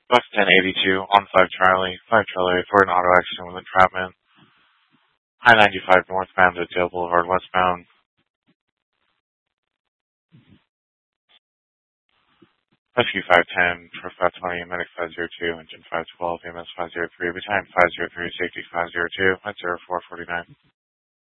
Bus 1082 on 5 Charlie, 5 Charlie for an auto accident with entrapment. I-95 northbound to Dale Boulevard westbound. Rescue 510, Truck 520, Medic 502, Engine 512, EMS 503, Battalion 503, Safety 502, at 0449.